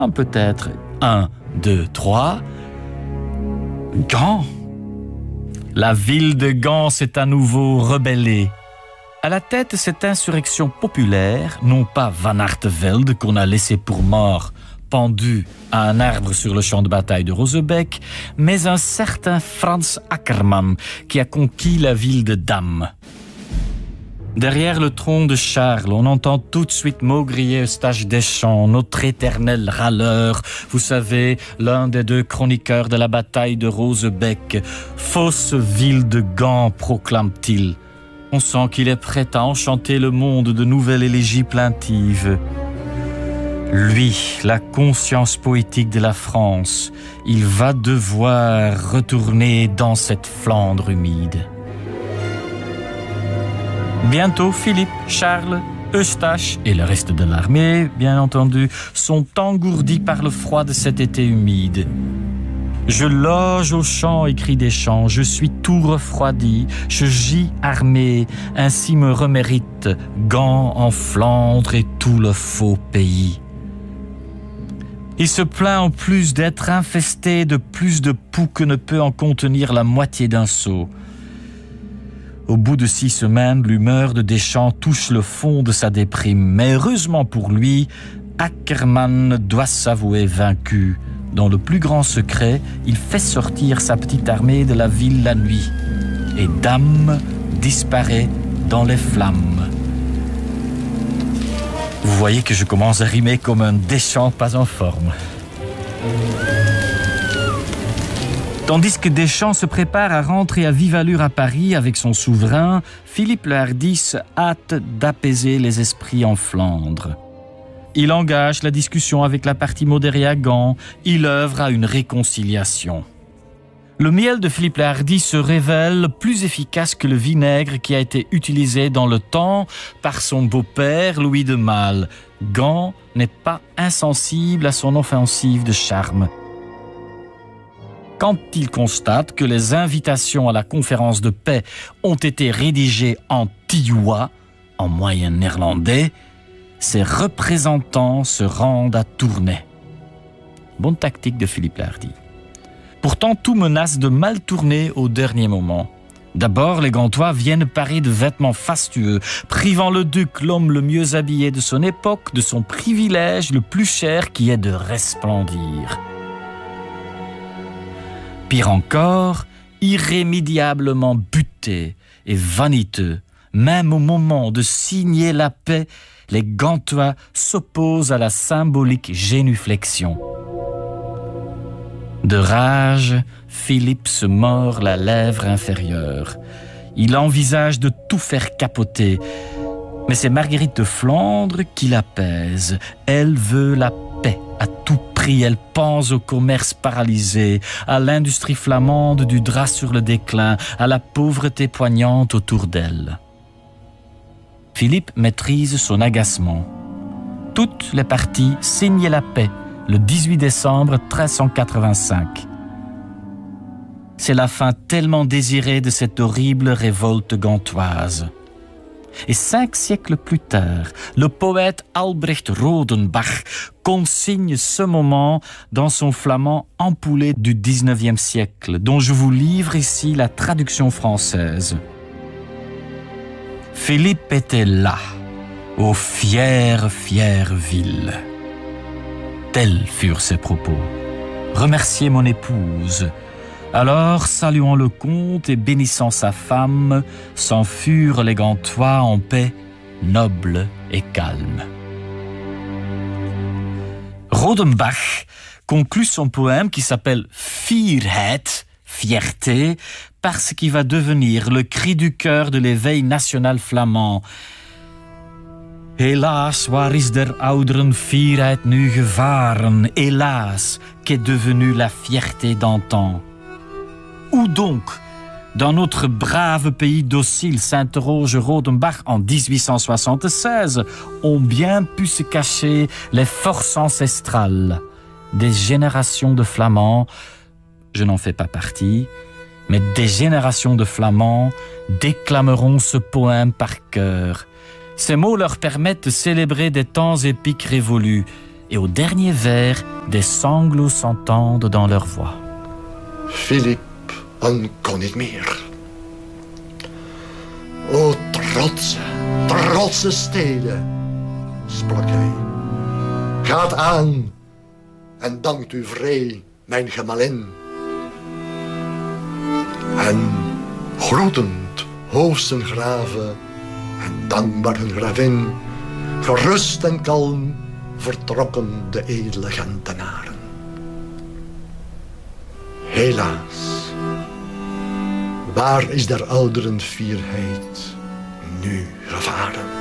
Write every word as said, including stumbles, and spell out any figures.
Peut-être un, deux, trois. Gand. La ville de Gand s'est à nouveau rebellée. À la tête de cette insurrection populaire, non pas Van Artevelde qu'on a laissé pour mort, pendu à un arbre sur le champ de bataille de Rosebeek, mais un certain Frans Akkerman qui a conquis la ville de Dam. Derrière le trône de Charles, on entend tout de suite Maugrier Eustache Deschamps, notre éternel râleur. Vous savez, l'un des deux chroniqueurs de la bataille de Rosebeek. Fausse ville de Gand, proclame-t-il. On sent qu'il est prêt à enchanter le monde de nouvelles élégies plaintives. Lui, la conscience poétique de la France, il va devoir retourner dans cette Flandre humide. Bientôt, Philippe, Charles, Eustache et le reste de l'armée, bien entendu, sont engourdis par le froid de cet été humide. Je loge au champ, écrit Deschamps, je suis tout refroidi, je gis armé, ainsi me remérite Gand en Flandre et tout le faux pays. Il se plaint en plus d'être infesté de plus de poux que ne peut en contenir la moitié d'un seau. Au bout de six semaines, l'humeur de Deschamps touche le fond de sa déprime. Mais heureusement pour lui, Akkerman doit s'avouer vaincu. Dans le plus grand secret, il fait sortir sa petite armée de la ville la nuit. Et Dam disparaît dans les flammes. Vous voyez que je commence à rimer comme un Deschamps pas en forme. Tandis que Deschamps se prépare à rentrer à vive allure à Paris avec son souverain, Philippe le Hardi se hâte d'apaiser les esprits en Flandre. Il engage la discussion avec la partie modérée à Gand, il œuvre à une réconciliation. Le miel de Philippe le Hardi se révèle plus efficace que le vinaigre qui a été utilisé dans le temps par son beau-père Louis de Malle. Gand n'est pas insensible à son offensive de charme. Quand il constate que les invitations à la conférence de paix ont été rédigées en tiois, en moyen néerlandais, ses représentants se rendent à Tournai. Bonne tactique de Philippe le Hardi. Pourtant, tout menace de mal tourner au dernier moment. D'abord, les Gantois viennent parés de vêtements fastueux, privant le duc, l'homme le mieux habillé de son époque, de son privilège le plus cher qui est de resplendir. Pire encore, irrémédiablement butés et vaniteux, même au moment de signer la paix, les Gantois s'opposent à la symbolique génuflexion. De rage, Philippe se mord la lèvre inférieure. Il envisage de tout faire capoter, mais c'est Marguerite de Flandre qui l'apaise. Elle veut la paix à tout prix. Elle pense au commerce paralysé, à l'industrie flamande du drap sur le déclin, à la pauvreté poignante autour d'elle. Philippe maîtrise son agacement. Toutes les parties signent la paix le dix-huit décembre treize cent quatre-vingt-cinq. C'est la fin tellement désirée de cette horrible révolte gantoise. Et cinq siècles plus tard, le poète Albrecht Rodenbach consigne ce moment dans son flamand ampoulé du dix-neuvième siècle, dont je vous livre ici la traduction française. Philippe était là, ô fière, fière ville. Tels furent ses propos. Remerciez mon épouse. Alors, saluant le comte et bénissant sa femme, s'enfurent les Gantois en paix, noble et calme. Rodenbach conclut son poème qui s'appelle Fierheid, fierté, par ce qui va devenir le cri du cœur de l'éveil national flamand. Helaas, waar is der ouderen fierheid nu gevaren? Hélas, qu'est devenue la fierté d'antan? Où donc, dans notre brave pays docile, s'interroge Rodenbach en dix-huit cent soixante-seize, ont bien pu se cacher les forces ancestrales des générations de Flamands, je n'en fais pas partie, mais des générations de Flamands déclameront ce poème par cœur. Ces mots leur permettent de célébrer des temps épiques révolus et au dernier vers, des sanglots s'entendent dans leur voix. Filip kon niet meer. O trotse, trotse steden, sprak hij. Gaat aan en dankt u vrij, mijn gemalin. En groetend hoofdsen graven en dankbaar hun gravin, gerust en kalm vertrokken de edele Gentenaren. Helaas, waar is der ouderen fierheid nu gevaren?